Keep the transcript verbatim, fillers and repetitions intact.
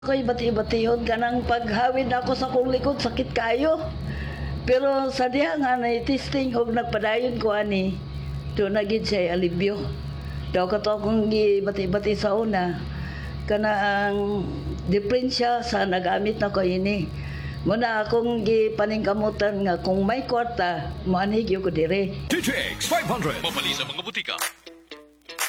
Ako'y bati-batihon ka ng paghawid ako sa kong likod, sakit kayo. Pero sa diha nga na testing og nagpadayon ko ani, do nagid siya alibyo. Daw ka to akong bati-bati sa una, kana ang diferensya sa nagamit na ko ini. Muna akong gipaningkamutan nga kung may kwarta, maanhig ko dire. D T X five hundred. Mapali sa mga butika.